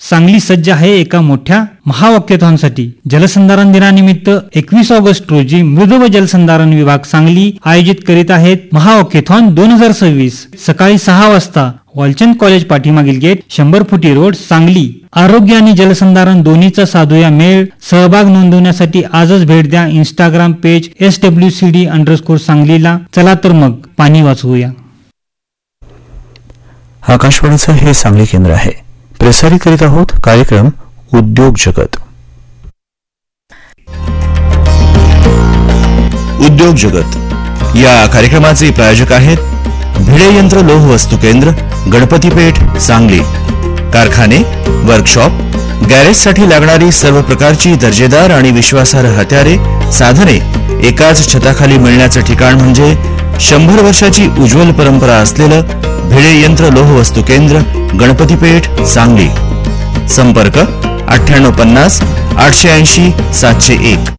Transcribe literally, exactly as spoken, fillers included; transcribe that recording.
सांगली सज्ज आहे एका मोठ्या महावाक्याथॉनसाठी. जलसंधारण दिनानिमित्त एकवीस ऑगस्ट रोजी मृद व जलसंधारण विभाग सांगली आयोजित करीत आहेत महावाक्याथॉन दोन हजार सव्वीस. सकाळी सहा वाजता वालचंद कॉलेज पाठीमागील गेट, शंभर फुटी रोड, सांगली. आरोग्य आणि जलसंधारण दोन्हीचा साधूया मेळ. सहभाग नोंदवण्यासाठी आजच भेट द्या Instagram page S W C D underscore सांगलीला. चला तर मग पाणी वाचवूया. आकाशवाणीचं हे सांगली केंद्र आहे. प्रसारित करीत आहोत कार्यक्रम उद्योग जगत. उद्योग जगत या कार्यक्रमाचे प्रायोजक आहेत भिडे यंत्र लोह वस्तू केंद्र, गणपतीपेठ, सांगली. कारखाने, वर्कशॉप, गॅरेजसाठी लागणारी सर्व प्रकारची दर्जेदार आणि विश्वासार्ह हत्यारे, साधने एकाच छताखाली मिळण्याचं ठिकाण म्हणजे शंभर वर्षाची उज्ज्वल परंपरा असलेलं भिडे यंत्र लोह वस्तू केंद्र, गणपतीपेठ, सांगली. संपर्क अठ्ठ्याण्णव पन्नास आठशे ऐंशी सातशे एक.